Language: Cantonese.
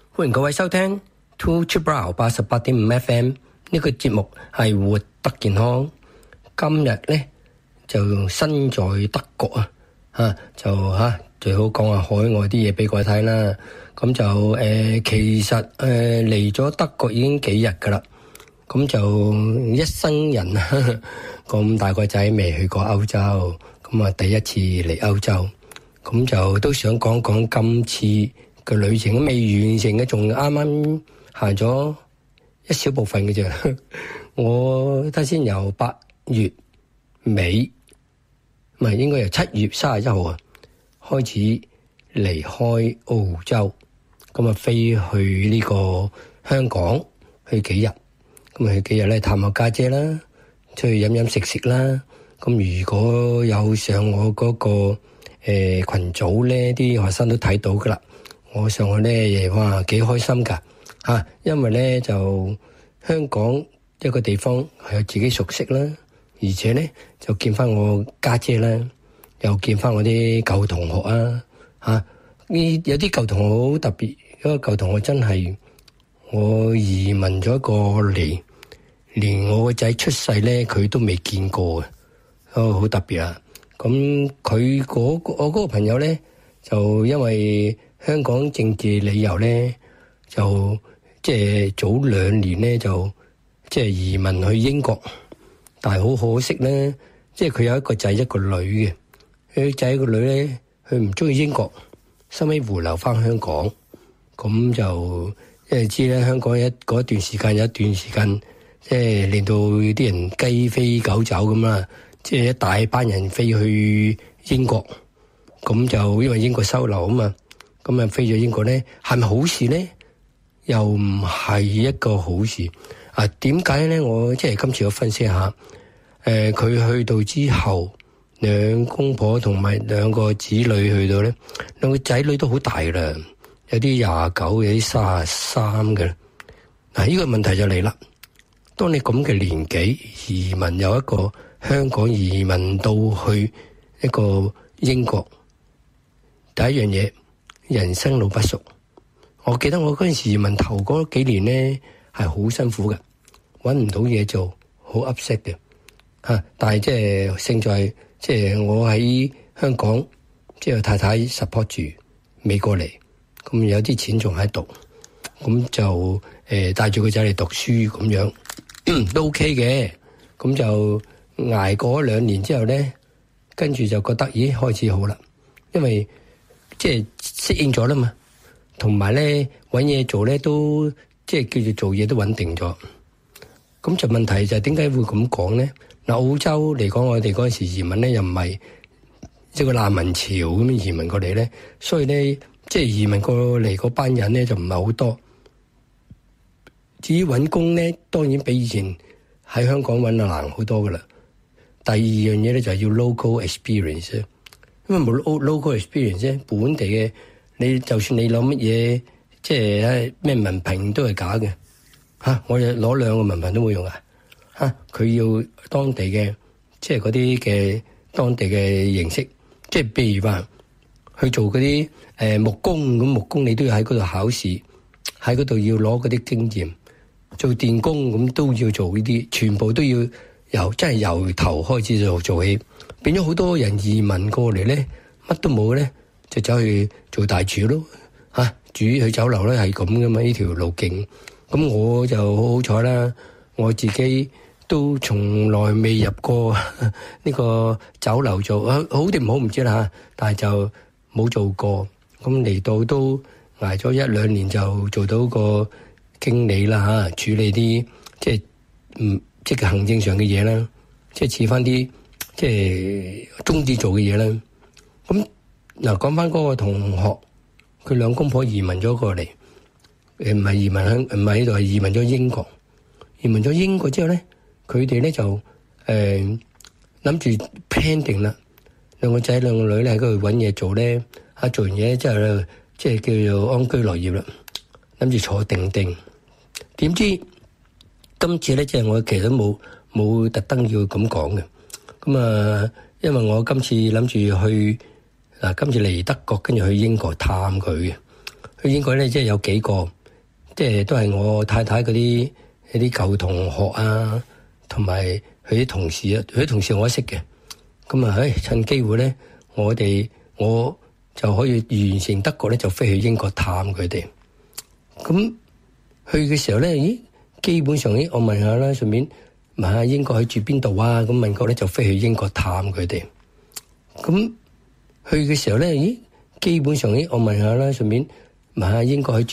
歡迎各位收聽 Two Chibral 88.5 FM 呢個節目係活得健康。今日咧就身在德國最好講下海外啲嘢俾各位睇啦。咁就其實嚟咗德國已經幾日噶啦。咁就一生人咁大個仔未去過歐洲，咁啊第一次嚟歐洲，咁就都想講講今次個旅程都未完成嘅，仲啱啱行咗一小部分嘅啫。我睇先由8月尾，唔係應該由7月31號開始離開澳洲，咁啊飛去呢個香港去幾日，咁啊去幾日咧探下家姐啦，出去飲飲食食啦。咁如果有上我嗰個群組咧，啲學生都睇到噶啦。我上去咧，哇，幾開心噶吓，因為咧就香港一個地方係有自己熟悉啦，而且咧就見翻我家姐啦，又見翻我啲舊同學啊吓。呢有啲舊同學好特別，嗰個舊同學真係我移民咗過嚟，連我個仔出世咧佢都未見過嘅，好特別啊！咁佢我嗰個朋友咧就因為香港政治理由咧，就即係早2年咧就即係移民去英國，但係好可惜咧，即係佢有一個仔一個女嘅，佢仔個女咧佢唔中意英國，收尾回流翻香港，咁就因為知咧香港嗰段時間有一段時間，即係令到啲人雞飛狗走咁啦，即係一大班人飛去英國，咁就因為英國收留啊嘛。咁啊飛咗英國咧，係咪好事咧？又唔係一個好事啊？點解咧？我即係今次我分析下，佢去到之後，兩公婆同埋兩個子女去到咧，兩個仔女都好大啦，有啲29，有啲33嘅。嗱，呢個問題就嚟啦。當你咁嘅年紀移民，有一個香港移民到去一個英國，第一樣嘢。人生路不熟，我記得我嗰陣時移民頭嗰幾年咧係好辛苦嘅，搵唔到嘢做，好 upset 嘅吓。但係即係勝在即係我喺香港，即係太太 support 住未過嚟，咁有啲錢仲喺度，咁就帶住個仔嚟讀書咁樣都 OK 嘅。咁就捱過2年之後咧，跟住就覺得咦開始好啦，因為即係適應咗啦嘛，同埋咧搵嘢做咧都即係叫做做嘢都穩定咗。咁就問題就係點解會咁講咧？嗱，澳洲嚟講，我哋嗰陣時移民咧又唔係一個難民潮咁樣移民過嚟咧，所以咧即係移民過嚟嗰班人咧就唔係好多。至於搵工咧，當然比以前喺香港搵就難好多噶啦。第二樣嘢咧就係要 local experience。因為冇 local experience 啫，本地嘅你就算你攞乜嘢，即係咩文憑都係假嘅嚇。我哋攞2個文憑都冇用啊嚇。佢要當地嘅，即係嗰啲嘅當地嘅形式，即係譬如話去做嗰啲木工咁，木工你都要喺嗰度考試，喺嗰度要攞嗰啲經驗。做電工咁都要做呢啲，全部都要真係由頭開始做起。變咗好多人移民過嚟咧，乜都冇咧，就走去做大廚咯嚇，煮去酒樓咧係咁噶嘛，呢條路徑。咁我就好好彩啦，我自己都從來未入過呢個酒樓做，好定唔好唔知啦嚇，但係就冇做過。咁嚟到都捱咗1-2年就做到個經理啦嚇，處理啲即係行政上嘅嘢啦，即係似翻啲。即係中意做嘅嘢啦。咁嗱，講翻嗰個同學，佢兩公婆移民咗過嚟，唔係移民唔係呢度，係移民咗英國。移民咗英國之後咧，佢哋咧就諗住 plan 定啦，兩個仔兩個女咧喺嗰度揾嘢做咧，做完嘢之後咧，即係叫做安居樂業啦，諗住坐定定。點知今次咧，即係我其實都冇特登要咁講嘅。咁啊，因為我今次諗住去今次嚟德國，跟住去英國探佢嘅。去英國咧，即係有幾個， 即係都係我太太嗰啲一啲舊同學啊，同埋佢啲同事啊，佢啲同事我識嘅。咁啊，趁機會咧，我就可以完成德國咧，就飛去英國探佢哋。咁去嘅時候咧，基本上我問下啦，順便問下英國去住邊度啊？咁問過咧，就飛去英國探佢哋。咁去嘅時候咧，基本上我問下啦，順便問下英國去住